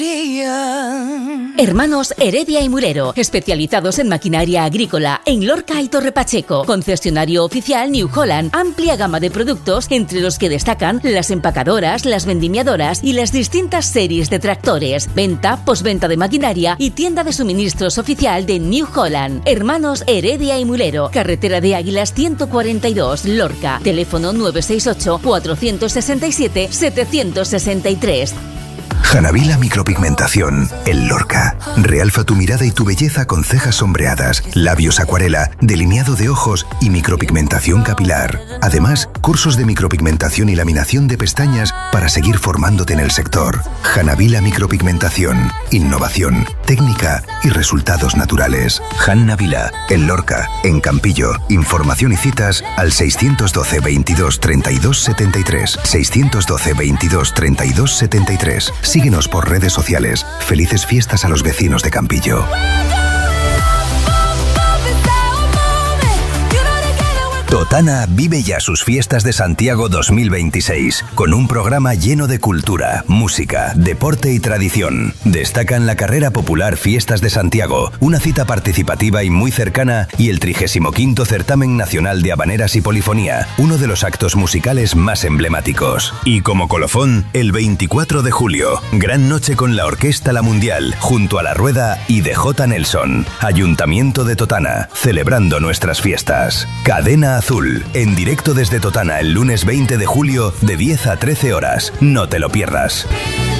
Hermanos Heredia y Mulero, especializados en maquinaria agrícola en Lorca y Torre Pacheco. Concesionario oficial New Holland, amplia gama de productos entre los que destacan las empacadoras, las vendimiadoras y las distintas series de tractores. Venta, posventa de maquinaria y tienda de suministros oficial de New Holland. Hermanos Heredia y Mulero, carretera de Águilas 142, Lorca. Teléfono 968 467 763. Hanavila Micropigmentación, en Lorca. Realza tu mirada y tu belleza con cejas sombreadas, labios acuarela, delineado de ojos y micropigmentación capilar. Además, cursos de micropigmentación y laminación de pestañas para seguir formándote en el sector. Hanavila Micropigmentación, innovación, técnica y resultados naturales. Hanavila, en Lorca, en Campillo. Información y citas al 612 22 32 73. 612 22 32 73. Síguenos por redes sociales. Felices fiestas a los vecinos de Campillo. Totana vive ya sus fiestas de Santiago 2026, con un programa lleno de cultura, música, deporte y tradición. Destacan la carrera popular Fiestas de Santiago, una cita participativa y muy cercana, y el 35º Certamen Nacional de Habaneras y Polifonía, uno de los actos musicales más emblemáticos. Y como colofón, el 24 de julio, gran noche con la Orquesta La Mundial, junto a La Rueda y DJ Nelson. Ayuntamiento de Totana, celebrando nuestras fiestas. Cadena Azul, en directo desde Totana el lunes 20 de julio de 10 a 13 horas. No te lo pierdas.